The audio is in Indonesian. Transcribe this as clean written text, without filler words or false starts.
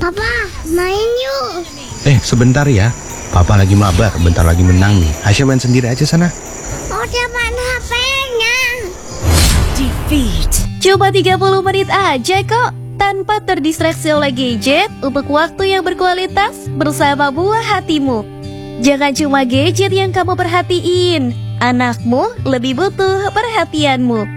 Papa, main yuk. Sebentar ya. Papa lagi mabar, bentar lagi menang nih. Aisyah main sendiri aja sana. Udah main HP-nya. Cuma 30 menit aja kok, tanpa terdistraksi oleh gadget untuk waktu yang berkualitas bersama buah hatimu. Jangan cuma gadget yang kamu perhatiin, anakmu lebih butuh perhatianmu.